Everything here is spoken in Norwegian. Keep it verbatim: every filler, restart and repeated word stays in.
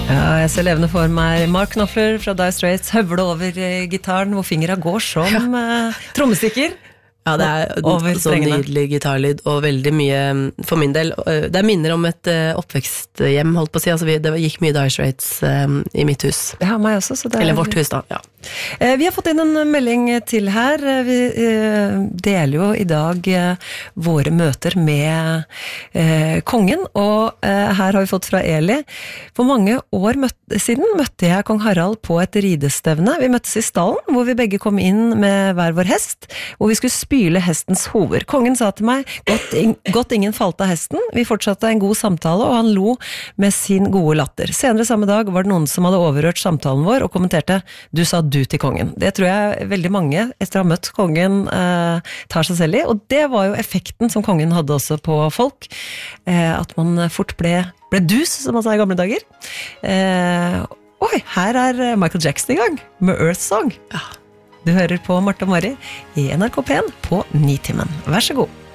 Ja, jeg ser levende for meg Mark Knopfler fra Dire Straits høvle over eh, gitaren, hvor fingrene går som ja. eh, trommestikker. Ja, det er så nydelig gitarlyd, og veldig mye, for min del, det minner om et oppveksthjem, holdt på å si, altså vi, det gikk mye Dire Straits um, i mitt hus. Ja, meg også. Så det er... Eller vårt hus da, ja. Eh, vi har fått inn en melding til her. Vi eh, deler jo i dag eh, våre møter med eh, kongen, og eh, her har vi fått fra Eli. For mange år møtte, siden møtte jeg kong Harald på et ridestevne. Vi møttes i stallen, hvor vi begge kom inn med hver vår hest, hvor vi skulle spyle hestens hover. Kongen sa til meg, godt, in godt ingen falt av hesten. Vi fortsatte en god samtale, og han lo med sin gode latter. Senere samme dag var det noen som hadde overhørt samtalen vår, og kommenterte, du sa du til kongen. Det tror jeg veldig mange, etter å ha møtt kongen, eh, tar seg selv i, og det var jo effekten som kongen hadde også på folk, eh, at man fort ble, ble dus, som man sa i gamle dager. Eh, oi, her er Michael Jackson i gang, med Earth Song. Ja. Du hører på Marte og Mari i N R K P en på Nitimen. Vær så god.